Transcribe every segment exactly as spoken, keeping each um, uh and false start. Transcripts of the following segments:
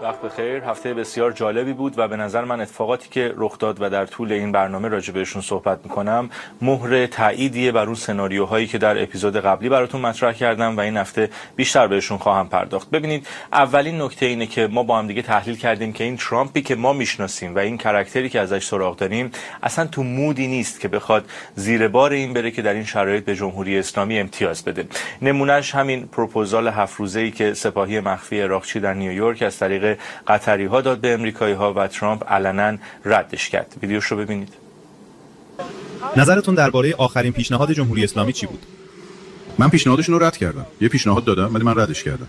وقت بخیر. هفته بسیار جالبی بود و به نظر من اتفاقاتی که رخ داد و در طول این برنامه راجع بهشون صحبت میکنم مهر تاییدیه بر اون سناریوهایی که در اپیزود قبلی براتون مطرح کردم و این هفته بیشتر بهشون خواهم پرداخت. ببینید، اولین نکته اینه که ما با هم دیگه تحلیل کردیم که این ترامپی که ما میشناسیم و این کاراکتری که ازش سراغ داریم اصلا تو مودی نیست که بخواد زیر بار این بره که در این شرایط به جمهوری اسلامی امتیاز بده. نمونهش همین پروپوزال هفت روزه‌ای که سپاهی مخفی عراقچی در نیویورک از طریق قطری ها داد به امریکایی ها و ترامپ علنا ردش کرد. ویدیوش رو ببینید. نظرتون درباره آخرین پیشنهاد جمهوری اسلامی چی بود؟ من پیشنهادشون رو رد کردم. یه پیشنهاد دادم ولی من ردش کردم.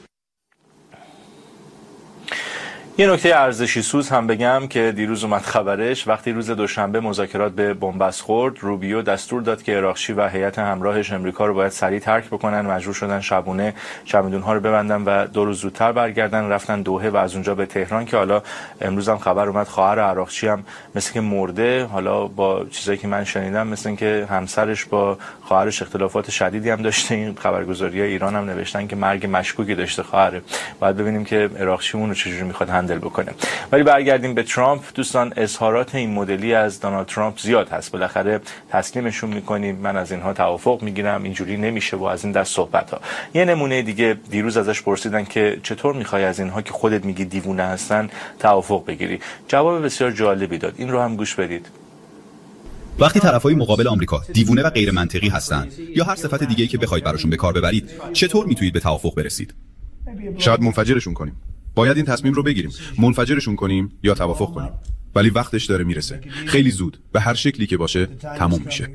یه نکته ارزشی سوز هم بگم که دیروز اومد خبرش. وقتی روز دوشنبه مذاکرات به بنبست خورد، روبیو دستور داد که عراقچی و هیئت همراهش امریکا رو باید سریع ترک بکنن. مجبور شدن شبونه چمدون‌ها رو ببندن و دو روز زودتر برگردن، رفتن دوحه و از اونجا به تهران که حالا امروز هم خبر اومد خواهر عراقچی هم مثل که مرده. حالا با چیزایی که من شنیدم مثل اینکه همسرش با خواهرش اختلافات شدیدی هم داشته. این خبرگزاری‌های ایران هم نوشتن که مرگ مشکوکی داشته خواهر. بعد ببینیم که عراقچی اون رو چجوری می‌خواد هندل بکنه. ولی برگردیم به ترامپ. دوستان، اظهارات این مدلی از دونالد ترامپ زیاد هست. بالاخره تسلیمشون میکنیم، من از اینها توافق میگیرم، اینجوری نمیشه و از این دست صحبت ها. یه نمونه دیگه دیروز ازش پرسیدن که چطور میخوای از اینها که خودت میگی دیوونه هستن توافق بگیری. جواب بسیار جالبی داد. این رو هم گوش بدید. وقتی طرفای مقابل آمریکا دیوونه و غیر منطقی هستن یا هر صفت دیگه‌ای که بخواید براشون به کار ببرید، چطور میتونید به توافق برسید؟ شاید منفجرشون کنیم. باید این تصمیم رو بگیریم، منفجرشون کنیم یا توافق کنیم. ولی وقتش داره میرسه. خیلی زود، به هر شکلی که باشه تموم میشه.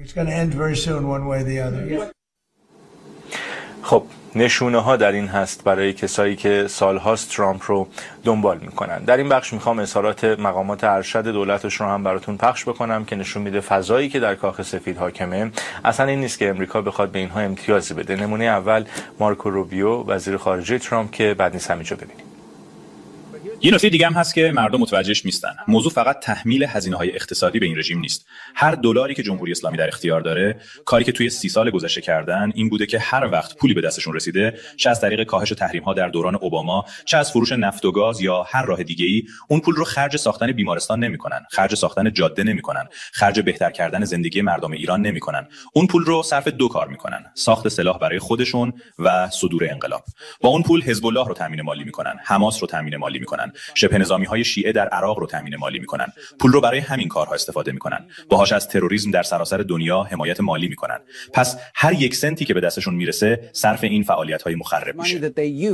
خب، نشونه ها در این هست برای کسایی که سالهاست ترامپ رو دنبال میکنن. در این بخش میخوام اظهارات مقامات ارشد دولتش رو هم براتون پخش بکنم که نشون میده فضایی که در کاخ سفید حاکمه اصلا این نیست که امریکا بخواد به اینها امتیازی بده. نمونه اول مارکو روبیو، وزیر خارجه ترامپ، که بعد نیست همینجا ببینیم. یه نکته دیگه هم هست که مردم متوجهش نیستن. موضوع فقط تحمیل هزینه‌های اقتصادی به این رژیم نیست. هر دلاری که جمهوری اسلامی در اختیار داره، کاری که توی سی سال گذشته کردن این بوده که هر وقت پولی به دستشون رسیده، چه از طریق کاهش تحریم‌ها در دوران اوباما، چه از فروش نفت و گاز یا هر راه دیگه‌ای، اون پول رو خرج ساختن بیمارستان نمی‌کنن، خرج ساختن جاده نمی‌کنن، خرج بهتر کردن زندگی مردم ایران نمی‌کنن. اون پول رو صرف دو کار می‌کنن: ساخت سلاح برای خودشون و صدور انقلاب. با اون پول حزب الله رو تامین مالی می‌کنن، حماس رو تامین مالی می‌کنن، شبه نظامی‌های شیعه در عراق رو تامین مالی می‌کنن. پول رو برای همین کارها استفاده می‌کنن. باهاش از تروریسم در سراسر دنیا حمایت مالی می‌کنن. پس هر یک سنتی که به دستشون میرسه صرف این فعالیت‌های مخرب میشه.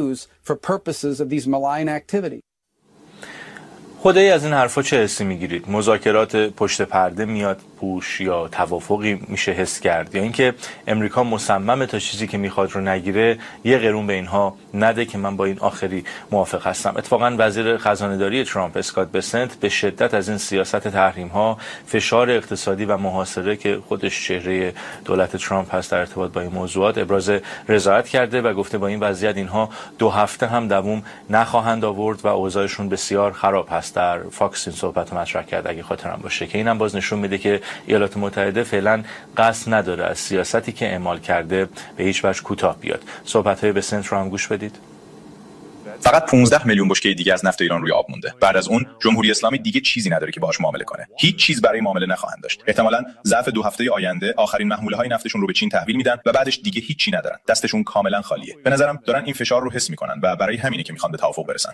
خدایی از این حرفا چه حسی میگیرید؟ مذاکرات پشت پرده میاد پوش یا توافقی میشه حس کرد، یا اینکه امریکا مصممه تا چیزی که میخواد رو نگیره یه قرون به اینها نده؟ که من با این آخری موافق هستم. اتفاقا وزیر خزانه‌داری ترامپ اسکات بسنت به شدت از این سیاست تحریم ها، فشار اقتصادی و محاصره که خودش چهره دولت ترامپ هست در ارتباط با این موضوعات ابراز رضایت کرده و گفته با این وضعیت اینها دو هفته هم دوام نخواهند آورد و اوضاعشون بسیار خراب هست. در فاکس این صحبت رو مطرح کرد اگه خاطرم باشه، که اینم باز نشون میده که ایالات متحده فعلا قصد نداره از سیاستی که اعمال کرده به هیچ وجه کوتاه بیاد. صحبت‌های بسنت رو هم گوش بدید. فقط پانزده میلیون بشکه دیگه از نفت ایران روی آب مونده. بعد از اون جمهوری اسلامی دیگه چیزی نداره که باهاش معامله کنه. هیچ چیز برای معامله نخواهند داشت. احتمالاً ظرف دو هفته آینده آخرین محموله‌های نفتشون رو به چین تحویل میدن و بعدش دیگه هیچی ندارن. دستشون کاملا خالیه. به نظرم دارن این فشار رو حس میکنن و برای همینه که میخوان به توافق برسن.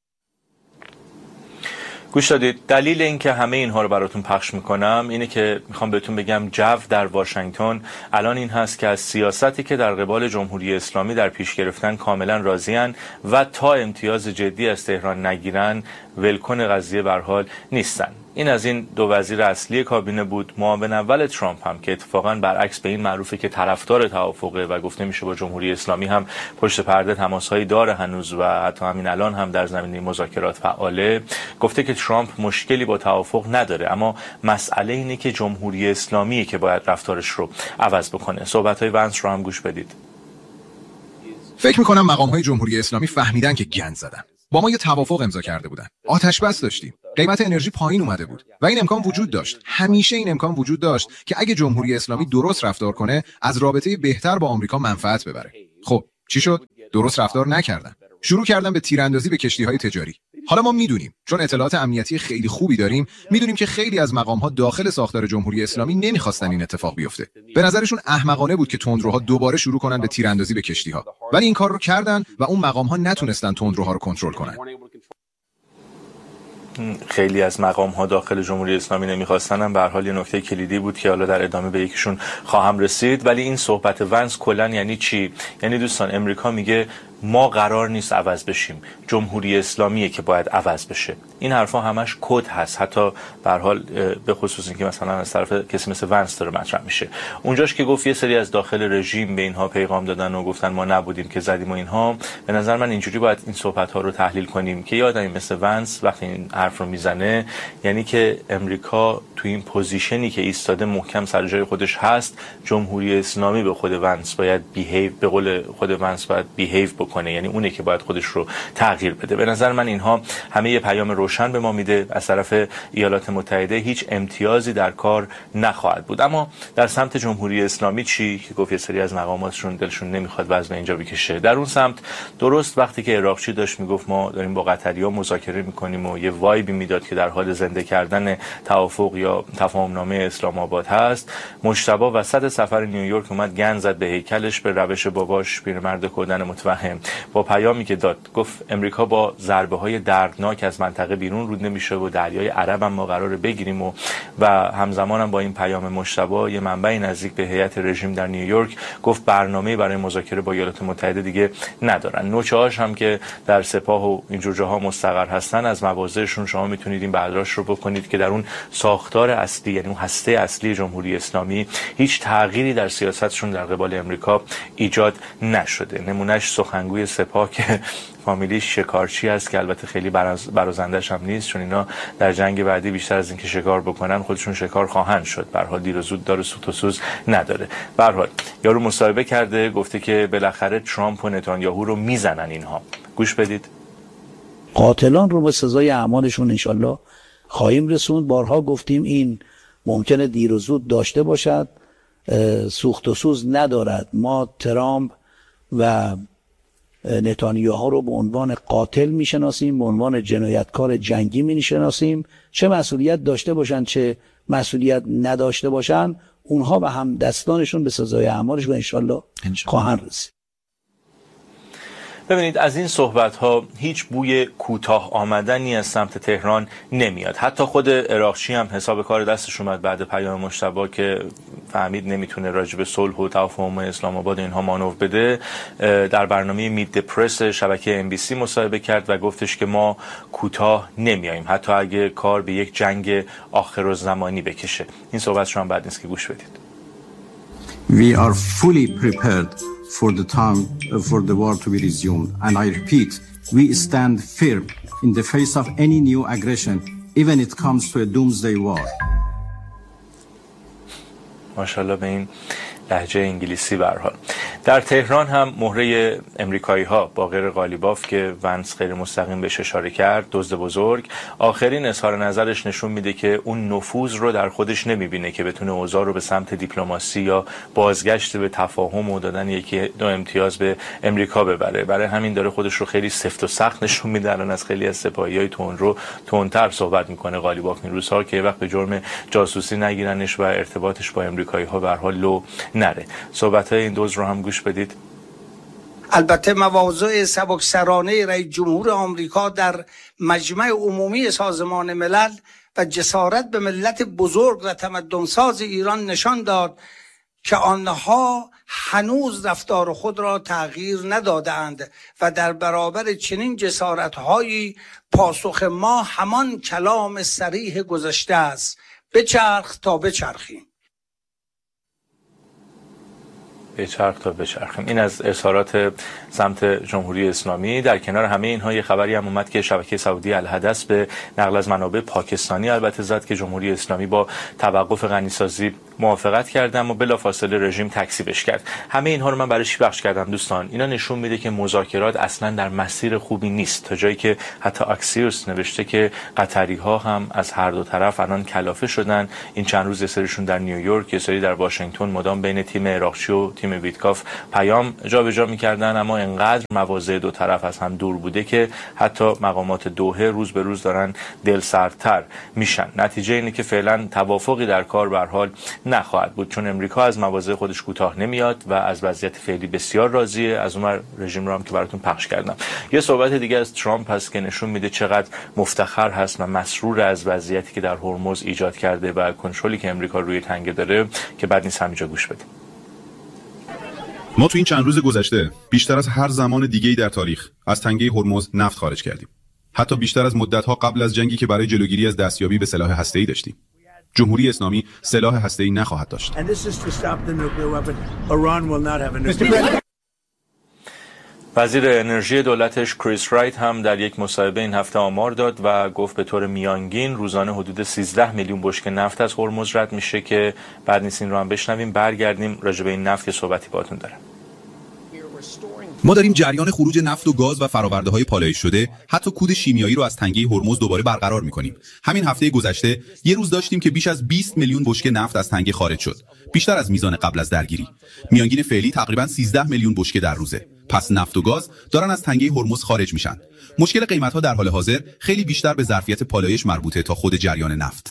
گوش دادید. دلیل این که همه اینها رو براتون پخش میکنم اینه که میخوام بهتون بگم جو در واشنگتن الان این هست که از سیاستی که در قبال جمهوری اسلامی در پیش گرفتن کاملا راضی‌اند و تا امتیاز جدی از تهران نگیرن ولکن قضیه به هر حال نیستن. این از این دو وزیر اصلی کابینه بود. معاون اول ترامپ هم که اتفاقا برعکس به این معروفه که طرفدار توافقه و گفته میشه با جمهوری اسلامی هم پشت پرده تماس‌هایی داره هنوز و حتی همین الان هم در زمینه مذاکرات فعاله، گفته که ترامپ مشکلی با توافق نداره، اما مسئله اینه که جمهوری اسلامیه که باید رفتارش رو عوض بکنه. صحبت‌های ونس رو هم گوش بدید. فکر می‌کنم مقام‌های جمهوری اسلامی فهمیدن که گند زدن. با ما یه توافق امضا کرده بودن. آتش بس داشتیم. قیمت انرژی پایین اومده بود و این امکان وجود داشت. همیشه این امکان وجود داشت که اگه جمهوری اسلامی درست رفتار کنه از رابطه بهتر با آمریکا منفعت ببره. خب چی شد؟ درست رفتار نکردن. شروع کردن به تیراندازی به کشتی‌های تجاری. حالا ما میدونیم، چون اطلاعات امنیتی خیلی خوبی داریم، میدونیم که خیلی از مقام‌ها داخل ساختار جمهوری اسلامی نمیخواستن این اتفاق بیفته. به نظرشون احمقانه بود که تندروها دوباره شروع کنن به تیراندازی به کشتی‌ها. ولی این کار رو کردن و اون مقام‌ها نتونستن تندروها رو کنترل کنن. خیلی از مقام ها داخل جمهوری اسلامی نمیخواستن، هم به هر حال یه نکته کلیدی بود که حالا در ادامه به یکیشون خواهم رسید. ولی این صحبت ونس کلا یعنی چی؟ یعنی دوستان امریکا میگه ما قرار نیست عوض بشیم، جمهوری اسلامیه که باید عوض بشه. این حرفا همش کد هست، حتی به هر حال به خصوص اینکه مثلا از طرف کسی مثل ونس داره مطرح میشه. اونجاش که گفت یه سری از داخل رژیم به اینها پیغام دادن و گفتن ما نبودیم که زدیم و اینها، به نظر من اینجوری باید این صحبت ها رو تحلیل کنیم که یه آدمی مثل ونس وقتی این حرف رو میزنه یعنی که امریکا تو این پوزیشنی که ایستاده محکم سر جای خودش هست، جمهوری اسلامی به خود ونس باید بیهیو، به قول خود ونس باید بیهیو بکنه، یعنی اونه که باید خودش رو تغییر بده. به نظر من اینها همه یه پیام روشن به ما میده، از طرف ایالات متحده هیچ امتیازی در کار نخواهد بود. اما در سمت جمهوری اسلامی چی؟ که گفت یه سری از مقاماتشون دلشون نمیخواد وضع اینجا بکشه. در اون سمت درست وقتی که عراقچی داشت میگفت ما داریم با قطری‌ها مذاکره میکنیم و یه وایبی میداد که در حال زنده کردن توافق یا تفاهمنامه اسلام آباد هست، مجتبی وسط سفر نیویورک اومد گند زد به هیکلش، به روش باباش پیرمرد کودن متوهم، با پیامی که داد گفت امریکا با ضربه های دردناک از منطقه بیرون رود نمیشه و دریای عرب هم ما قراره بگیریم و و همزمان هم با این پیام مجتبی یه منبع نزدیک به هیئت رژیم در نیویورک گفت برنامه‌ای برای مذاکره با ایالات متحده دیگه ندارن. نوچه‌هاش هم که در سپاه و اینجور جاها مستقر هستن، از مواضعشون شما میتونید این برداشت رو بکنید که در اون ساختار اصلی، یعنی اون هسته اصلی جمهوری اسلامی، هیچ تغییری در سیاستشون در قبال امریکا ایجاد نشده. نمونهش سخنگوی سپاه که فامیلیش شکارچی است که البته خیلی برازندش هم نیست، چون اینا در جنگ بعدی بیشتر از اینکه شکار بکنن خودشون شکار خواهند شد. به هر حال دیر و زود داره، سوخت و سوز نداره. به هر حال یارو مصاحبه کرده گفته که بالاخره ترامپ و نتانیاهو رو میزنن اینها. گوش بدید. قاتلان رو به سزای اعمالشون انشالله خواهیم رسوند. بارها گفتیم این ممکنه دیر و زود داشته باشد، سوخت و سوز ندارد. ما ترامپ و نتانیاهو رو به عنوان قاتل میشناسیم، به عنوان جنایتکار جنگی میشناسیم. چه مسئولیت داشته باشن چه مسئولیت نداشته باشن، اونها و هم دستانشون به سزای اعمالشون انشالله خواهند رسید. ببینید از این صحبت ها هیچ بوی کوتاه آمدنی از سمت تهران نمیاد. حتی خود عراقچی هم حساب کار دستش اومد بعد پیام مجتبی که فهمید نمیتونه راجع به صلح و تفاهم اسلام آباد اینها مانور بده، در برنامه میت پرس شبکه ام بی سی مصاحبه کرد و گفتش که ما کوتاه نمیاییم حتی اگه کار به یک جنگ آخرالزمانی بکشه. این صحبتش هم بعد نیست که گوش بدید. We are fully prepared for the time uh, for the war to be resumed, and I repeat, we stand firm in the face of any new aggression, even it comes to a doomsday war. ماشاءالله به این لهجه انگلیسی به هر حال. در تهران هم مهره امریکایی ها با غیر قالیباف که ونس غیر مستقیم بهش اشاره کرد، دزد بزرگ، آخرین اظهار نظرش نشون میده که اون نفوذ رو در خودش نمیبینه که بتونه اوضاع رو به سمت دیپلماسی یا بازگشت به تفاهم و دادن یکی دو امتیاز به امریکا ببره. برای همین داره خودش رو خیلی سفت و سخت نشون میده. الان از خیلی از سپاهیای تندرو تندتر صحبت میکنه قالیباف این روزها که وقت به جرم جاسوسی نگیرنش و ارتباطش با امریکایی ها به هر حال لو نره. صحبت های این دوز رو هم گوش بدید. البته مواضع سبکسرانه رئیس جمهور آمریکا در مجمع عمومی سازمان ملل و جسارت به ملت بزرگ و تمدنساز ایران نشان داد که آنها هنوز رفتار خود را تغییر ندادند و در برابر چنین جسارت‌هایی پاسخ ما همان کلام صریح گذشته است: بچرخ تا بچرخیم. بچرخ تا بچرخیم. این از اظهارات سمت جمهوری اسلامی. در کنار همه اینها یه خبری هم اومد که شبکه سعودی الحدث به نقل از منابع پاکستانی البته زد که جمهوری اسلامی با توقف غنیسازی موافقت کرد اما بلافاصله رژیم تکذیبش کرد. همه اینها رو من برای چی پخش کردم دوستان؟ اینا نشون میده که مذاکرات اصلا در مسیر خوبی نیست، تا جایی که حتی اکسیوس نوشته که قطری ها هم از هر دو طرف الان کلافه شدن. این چند روز یه سریشون در نیویورک، یه سری در واشنگتن، مدام بین تیم عراقچی و تیم ویتکاف پیام جابجا می‌کردن، اما انقدر مواضع دو طرف از هم دور بوده که حتی مقامات دوحه روز به روز دارن دلسردتر میشن. نتیجه اینه که فعلا توافقی در کار به هر حال نخواهد بود، چون امریکا از مواضع خودش کوتاه نمیاد و از وضعیت فعلی بسیار راضیه. از اون رژیم رو هم که براتون پخش کردم. یه صحبت دیگه از ترامپ هست که نشون میده چقدر مفتخر هست و مسرور از وضعیتی که در هرمز ایجاد کرده و کنترلی که امریکا روی تنگه داره که بعد نیست همینجا گوش بدیم. ما تو این چند روز گذشته بیشتر از هر زمان دیگه‌ای در تاریخ از تنگه هرمز نفت خارج کردیم. حتی بیشتر از مدت‌ها قبل از جنگی که برای جلوگیری از دستیابی به سلاح هسته‌ای داشتیم. جمهوری اسلامی سلاح هسته‌ای نخواهد داشت. وزیر انرژی دولتش کریس رایت هم در یک مصاحبه این هفته آمار داد و گفت به طور میانگین روزانه حدود سیزده میلیون بشکه نفت از هرمز رد میشه که بعد نیست این رو هم بشنویم. برگردیم راجع به این نفت که صحبتی باهاتون دارم. ما داریم جریان خروج نفت و گاز و فرآورده‌های پالایش شده، حتی کود شیمیایی رو از تنگه هرمز دوباره برقرار می‌کنیم. همین هفته گذشته یه روز داشتیم که بیش از بیست میلیون بشکه نفت از تنگه خارج شد، بیشتر از میزان قبل از درگیری. میانگین فعلی تقریباً سیزده میلیون بشکه در روزه. پس نفت و گاز دارن از تنگه هرمز خارج میشن. مشکل قیمت‌ها در حال حاضر خیلی بیشتر به ظرفیت پالایش مربوطه تا خود جریان نفت.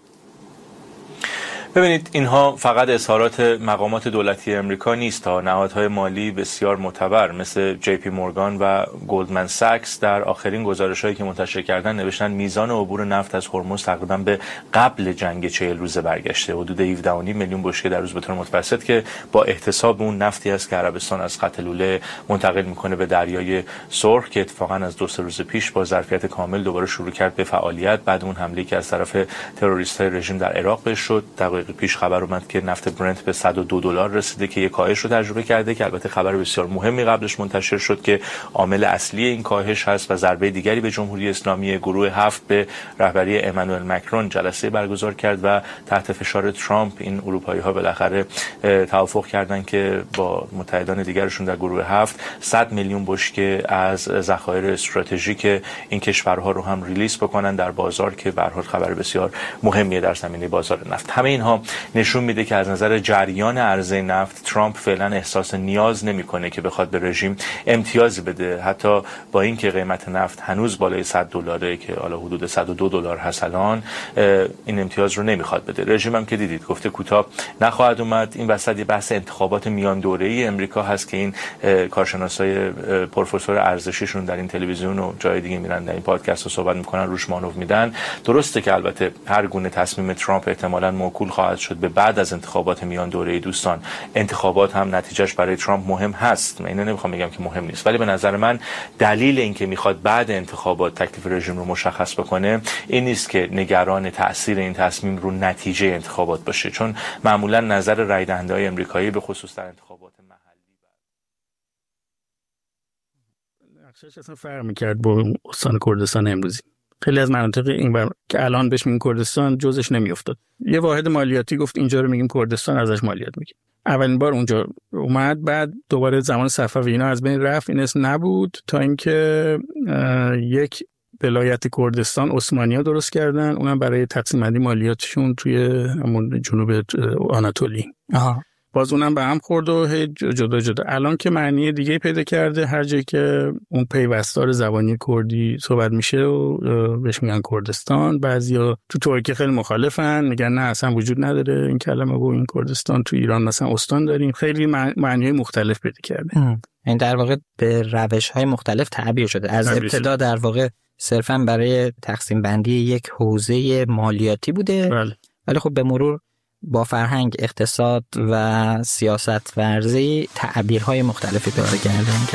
ببینید اینها فقط اظهارات مقامات دولتی امریکا نیست، تا نهادهای مالی بسیار معتبر مثل جی پی مورگان و گلدمن ساکس در آخرین گزارش‌هایی که منتشر کردن نوشتن میزان عبور نفت از هرمز تقریبا به قبل جنگ چهل روزه برگشته، حدود هفده و نیم میلیون بشکه در روز به طور متوسط که با احتساب اون نفتی است که عربستان از خط لوله منتقل میکنه به دریای سرخ که اتفاقا از دو سه روز پیش با ظرفیت کامل دوباره شروع کرد به فعالیت بعد اون حمله‌ای که از طرف تروریست‌های رژیم در عراق بهش شد. دقیقه پیش خبر اومد که نفت برنت به صد و دو دلار رسیده که یک کاهش رو تجربه کرده، که البته خبر بسیار مهمی قبلش منتشر شد که عامل اصلی این کاهش هست و ضربه دیگری به جمهوری اسلامی. گروه هفت به رهبری امانوئل مکرون جلسه برگزار کرد و تحت فشار ترامپ این اروپایی‌ها بالاخره توافق کردن که با متحدان دیگرشون در گروه هفت صد میلیون بشکه از ذخایر استراتژیک این کشورها رو هم ریلیز بکنن در بازار، که به هر حال خبر بسیار مهمیه در زمینه بازار نفت. همه اینها نشون میده که از نظر جریان عرضه نفت ترامپ فعلا احساس نیاز نمیکنه که بخواد به رژیم امتیازی بده، حتی با اینکه قیمت نفت هنوز بالای صد دلاره که حالا حدود صد و دو دلار هست الان، این امتیاز رو نمیخواد بده. رژیم هم که دیدید گفته کوتاه نخواهد اومد. این وسط بحث انتخابات میان دوره‌ای امریکا هست که این کارشناسای پروفسور ارزشیشون در این تلویزیون و جای دیگه میرن در این پادکست رو صحبت میکنن، روش مانور میدن. درسته که البته هر گونه تصمیم ترامپ احتمالاً موکول خواهد شد به بعد از انتخابات میان دوره‌ای. دوستان انتخابات هم نتیجهش برای ترامپ مهم هست، من اینو نمیخوام بگم که مهم نیست، ولی به نظر من دلیل اینکه میخواد بعد انتخابات تکلیف رژیم رو مشخص بکنه این نیست که نگران تاثیر این تصمیم رو نتیجه انتخابات باشه، چون معمولا نظر رای دهنده‌های آمریکایی به خصوص در انتخابات محلی نقشش اصلا فرق می‌کرد با استان کردستان امروزی. خیلی از مناطق این بر... که الان بهش میگیم کردستان جزش نمیافتاد. یه واحد مالیاتی گفت اینجا رو میگیم کردستان، ازش مالیات میگیم. اولین بار اونجا اومد، بعد دوباره زمان صفوی اینا از بین رفت، این اسم نبود تا اینکه یک ولایت کردستان عثمانی‌ها درست کردن، اونم برای تقسیم بندی مالیاتشون توی همون جنوب آناتولی. آها. باز اونم به هم خورد و جدا جدا. الان که معنی دیگه پیدا کرده، هر جایی که اون پیوستار زبانی کردی صحبت میشه و بهش میگن کردستان. بعضیا تو ترکیه خیلی مخالفن، میگن نه اصلا وجود نداره این کلمه و این کردستان. تو ایران مثلا استان داریم، خیلی معنی مختلف پیدا کرده. این در واقع به روش‌های مختلف تعبیر شده. از ابتدا در واقع صرفاً برای تقسیم بندی یک حوزه مالیاتی بوده، بله. ولی خب به مرور با فرهنگ، اقتصاد و سیاست ورزی تعبیرهای مختلفی پیدا کردن.